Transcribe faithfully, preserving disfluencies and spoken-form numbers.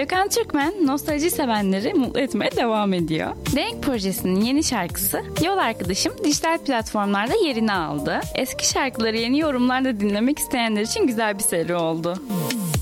Gökhan Türkmen nostalji sevenleri mutlu etmeye devam ediyor. Denk projesinin yeni şarkısı Yol Arkadaşım dijital platformlarda yerini aldı. Eski şarkıları yeni yorumlarda dinlemek isteyenler için güzel bir seri oldu.